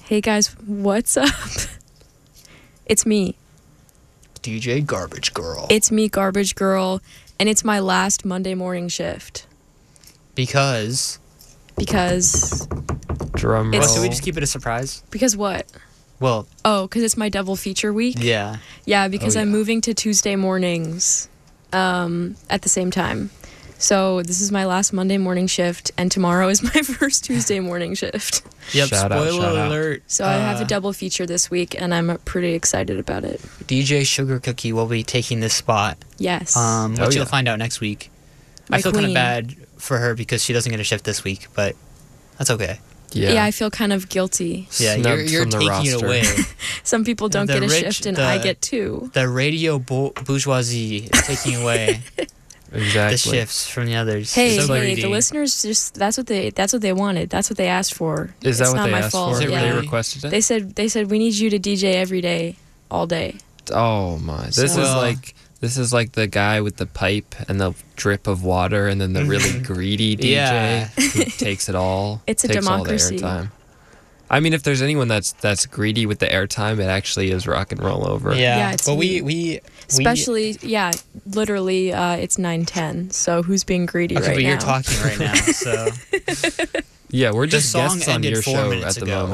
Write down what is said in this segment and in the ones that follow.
Hey guys, what's up? It's me. DJ Garbage Girl. It's me, Garbage Girl, and it's my last Monday morning shift. Because Drum roll. It's- should we just keep it a surprise? Because what? Well, Oh, because it's my double feature week? yeah. Yeah, because Oh, I'm yeah. moving to Tuesday mornings at the same time. So this is my last Monday morning shift, and tomorrow is my first Tuesday morning shift. Yep, Shout out, spoiler shout out. alert. So I have a double feature this week, and I'm pretty excited about it. DJ Sugar Cookie will be taking this spot, Yes. which Oh, you'll yeah. find out next week. My I feel kind of queen. bad for her because she doesn't get a shift this week, but that's okay. yeah, I feel kind of guilty. Yeah, Snubbed you're from the taking it roster. away. Some people don't The get a rich- shift, and the- I get two. The radio bourgeoisie is taking away Exactly. the shifts from the others. Hey, So hey, greedy. the listeners that's what they wanted. That's what they asked for. Is that It's what not they my asked fault. for? Is it Yeah. They really? requested it? They said we need you to DJ every day, all day. Oh my! This So- is like the guy with the pipe and the drip of water, and then the really greedy DJ Yeah. who takes it all. It's a takes democracy. All the airtime. I mean, if there's anyone that's greedy with the airtime, it actually is Rock and Roll Over. Yeah, Yeah, it's but me. we Especially, yeah, literally, it's 9:10. So who's being greedy okay, right but now? you're talking right now, so Yeah, we're The just song guests on ended your 4 show minutes at the ago.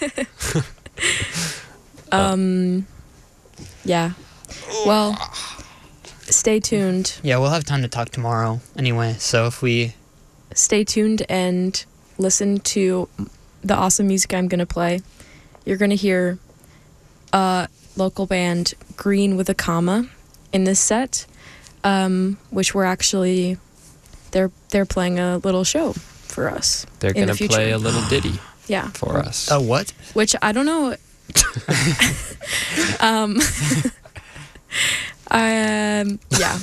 moment. Yeah. Well, stay tuned. yeah, we'll have time to talk tomorrow anyway. So if we Stay tuned and listen to the awesome music I'm gonna play. You're gonna hear local band Green with a Comma in this set, which we're actually they're playing a little show for us. They're in the gonna future. play a little ditty Yeah, for us. what? which I don't know. Yeah.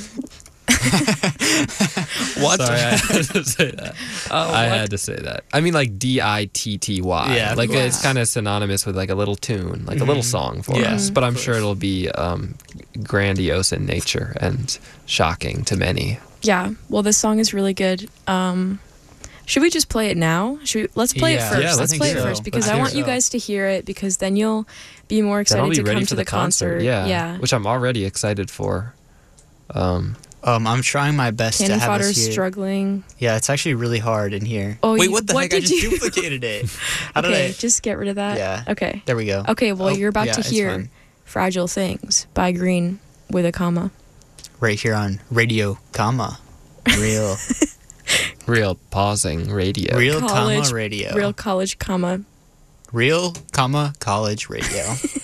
What? Sorry, I had to say that. I had to say that. I mean, like Ditty. Yeah, of like course. it's kind of synonymous with like a little tune, like a little song for Yeah, us. But of I'm sure course. it'll be grandiose in nature and shocking to many. Yeah. Well, this song is really good. Should we just play it now? Let's play Yeah. it first. Yeah, let's let's play it think so. first because Let's I think want you so. guys to hear it because then you'll be more Then I'll excited be to ready come for to the concert. Yeah, which I'm already excited for. I'm trying my best Cannon to have fodder us here. struggling. Yeah, it's actually really hard in here. Oh, Wait, you- what the what heck? I did just you- duplicated it. How did Okay, I? just get rid of that. Yeah. Okay. There we go. Okay, well, Oh, you're about yeah, to it's hear fine. Fragile Things by Green with a comma. Right here on Radio Comma. Real Real pausing radio. Real College- Comma Radio. Real college comma. Real Comma College Radio.